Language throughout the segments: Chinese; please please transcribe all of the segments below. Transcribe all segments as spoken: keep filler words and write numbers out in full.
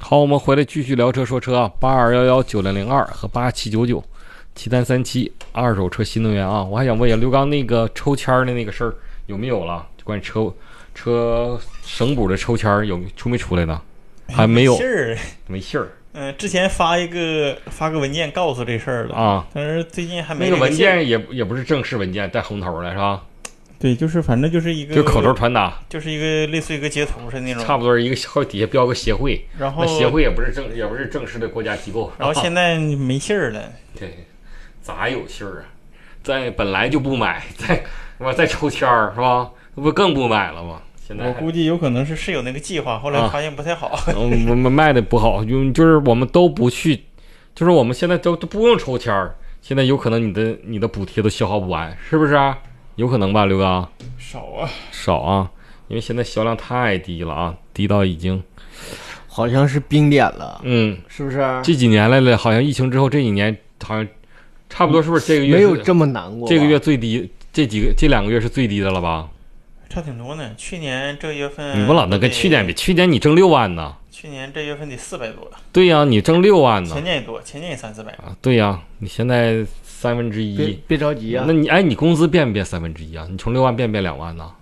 好，我们回来继续聊车说车啊，八二幺幺九零零二和八七九九七三三七二手车新能源啊。我还想问一下刘刚，那个抽签的那个事儿有没有了？关于车车省补的抽签有出没出来呢？还没有， 没信儿， 没信儿。 嗯、呃，之前发一个发个文件告诉这事儿了啊， 但是最近还没那个文件也也不是正式文件，带红头的是吧？ 对，就是反正就是一个， 就口头传达， 就是一个类似于一个截图是那种， 差不多一个后底下标个协会， 然后协会也不是正也不是正式的国家机构， 然后现在没信儿了。 对，咋有信儿啊？在本来就不买，再我再抽签儿是吧？那不更不买了吗？现在我估计有可能是是有那个计划，后来发现不太好。 嗯，我们卖的不好，就就是我们都不去，就是我们现在都都不用抽签儿，现在有可能你的你的补贴都消耗不完，是不是啊？有可能吧，刘刚？ 少啊， 少啊，因为现在销量太低了啊，低到已经好像是冰点了， 嗯， 是不是？ 这几年来了，好像疫情之后这几年好像差不多，是不是这个月没有这么难过？ 这个月最低，这几个这两个月是最低的了吧？ 差挺多呢。去年这月份你不老能跟去年比，去年你挣六万呢。 去年这月份得四百多。 对呀、啊，你挣六万呢。 前年也多，前年也三四百啊。对呀、啊，你现在三分之一， 别别着急啊。 那你哎，你工资变不变三分之一啊？你从六万变不变两万呢？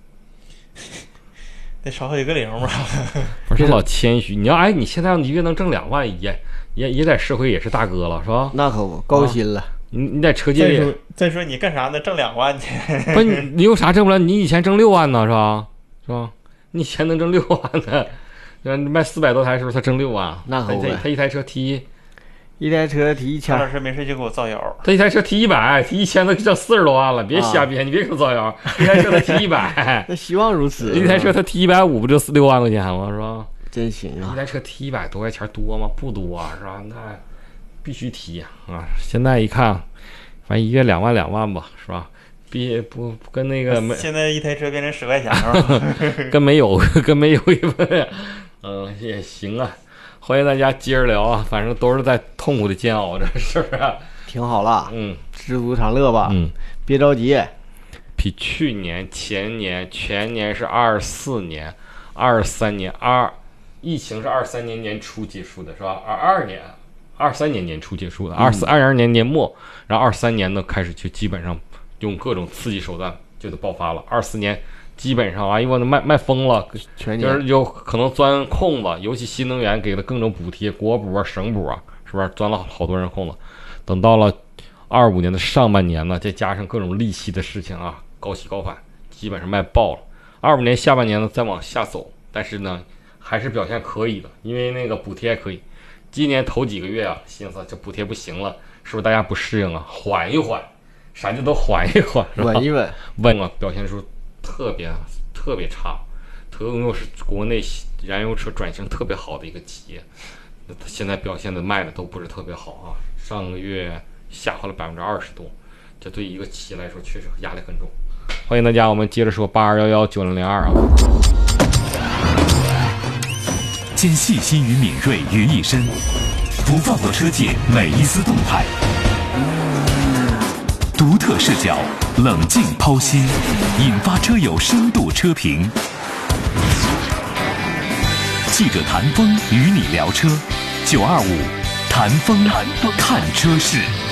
得少好几个零吧。 不是老谦虚，你要哎，你现在你月能挣两万，也也也在社会也是大哥了，是吧？ 那可不，高薪了。 啊、你你在车界里， 再说再说你干啥呢？挣两万去？ 不，你你有啥挣不了？你以前挣六万呢，是吧？是吧？你以前能挣六万呢？卖四百多台的时候，他挣六万， 那可不呗。 他一台车提， 一台车提一千。 老师没事就给我造谣。 他一台车提一百，提一千都挣四十多万了，别瞎编，啊、你别给我造谣。一台车他提一百， 那希望如此。 一台车他提一百五，不就六万块钱吗？是吧？ 真行啊！ 一台车提一百多块钱多吗？不多啊，是吧？那必须提啊！现在一看，反正一月两万两万吧，是吧？比不跟那个没， 现在一台车变成十块钱了吧？ 跟没有跟没有一分，嗯，也行啊。欢迎大家接着聊啊，反正都是在痛苦的煎熬着，是不是？ 挺好了， 嗯， 知足常乐吧， 嗯， 别着急。 比去年、前年、全年是二四年、二三年二，疫情是二三年年初结束的，是吧？二二年、二三年年初结束的，二四二二年年末，然后二三年呢开始就基本上。用各种刺激手段就得爆发了。二四年基本上啊，因为卖卖疯了， 全就是有可能钻空子，尤其新能源给了各种补贴，国补啊、省补啊，是不是钻了好多人空子？等到了二五年的上半年呢，再加上各种利息的事情啊，高息高返，基本上卖爆了。二五年下半年呢，再往下走，但是呢，还是表现可以的，因为那个补贴还可以。今年头几个月啊，心思这补贴不行了，是不是大家不适应啊？缓一缓。啥就都缓一缓， 稳一稳， 稳啊！表现出特别特别差，特又是国内燃油车转型特别好的一个企业，现在表现的卖的都不是特别好啊。上个月下滑了百分之二十多，这对一个企业来说确实压力很重。欢迎大家，我们接着说八二幺幺九零零二啊。 兼细心与敏锐于一身，不放过车界每一丝动态。独特视角，冷静剖析，引发车友深度车评。记者谭峰与你聊车，九二五谈风看车事。